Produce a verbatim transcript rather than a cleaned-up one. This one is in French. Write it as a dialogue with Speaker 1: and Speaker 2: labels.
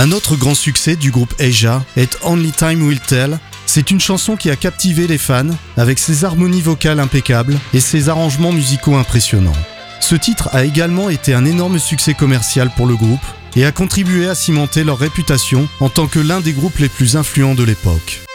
Speaker 1: Un autre grand succès du groupe Asia est Only Time Will Tell. C'est une chanson qui a captivé les fans avec ses harmonies vocales impeccables et ses arrangements musicaux impressionnants. Ce titre a également été un énorme succès commercial pour le groupe et a contribué à cimenter leur réputation en tant que l'un des groupes les plus influents de l'époque.